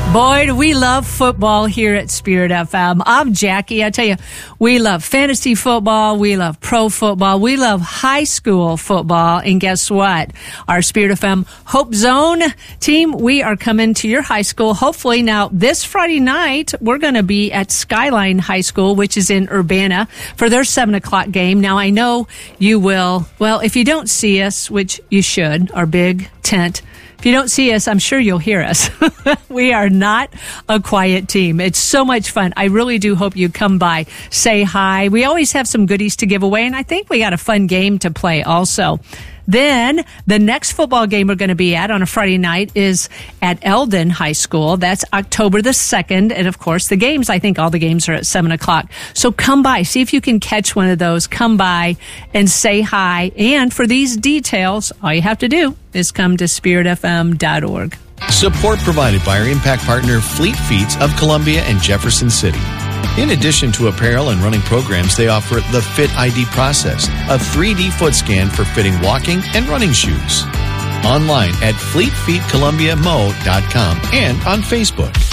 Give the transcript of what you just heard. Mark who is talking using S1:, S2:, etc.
S1: Boy, do we love football here at Spirit FM. I'm Jackie. I tell you, we love fantasy football. We love pro football. We love high school football. And guess what? Our Spirit FM Hope Zone team, we are coming to your high school. Hopefully now this Friday night, we're going to be at Skyline High School, which is in Urbana, for their 7 o'clock game. Now, I know you will, well, if you don't see us, which you should, our big tent, if you don't see us, I'm sure you'll hear us. We are not a quiet team. It's so much fun. I really do hope you come by, say hi. We always have some goodies to give away, and I think we got a fun game to play also. Then the next football game we're going to be at on a Friday night is at Eldon High School. That's October the 2nd. And of course, the games, I think all the games are at 7 o'clock. So come by, see if you can catch one of those. Come by and say hi. And for these details, all you have to do is come to spiritfm.org.
S2: Support provided by our impact partner Fleet Feet of Columbia and Jefferson City. In addition to apparel and running programs, they offer the Fit ID process, a 3D foot scan for fitting walking and running shoes. Online at fleetfeetcolumbiamo.com and on Facebook.